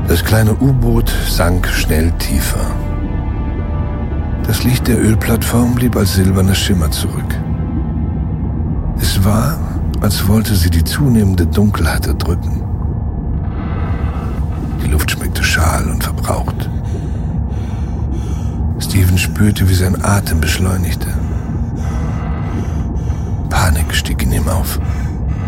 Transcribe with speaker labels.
Speaker 1: Das kleine U-Boot sank schnell tiefer. Das Licht der Ölplattform blieb als silberner Schimmer zurück. Es war, als wollte sie die zunehmende Dunkelheit erdrücken. Die Luft schmeckte schal und verbraucht. Steven spürte, wie sein Atem beschleunigte. Panik stieg in ihm auf.